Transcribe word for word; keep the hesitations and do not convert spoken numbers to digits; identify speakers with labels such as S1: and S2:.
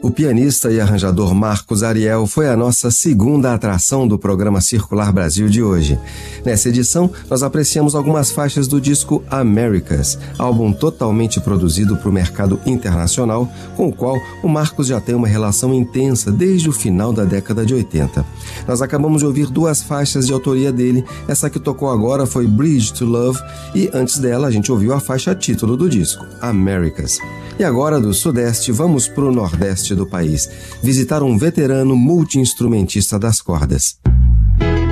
S1: O pianista e arranjador Marcos Ariel foi a nossa segunda atração do programa Circular Brasil de hoje. Nessa edição, nós apreciamos algumas faixas do disco Americas, álbum totalmente produzido para o mercado internacional, com o qual o Marcos já tem uma relação intensa desde o final da década de oitenta. Nós acabamos de ouvir duas faixas de autoria dele, essa que tocou agora foi Bridge to Love e antes dela a gente ouviu a faixa título do disco, Americas. E agora do Sudeste vamos para o Nordeste do país, visitar um veterano multi-instrumentista das cordas.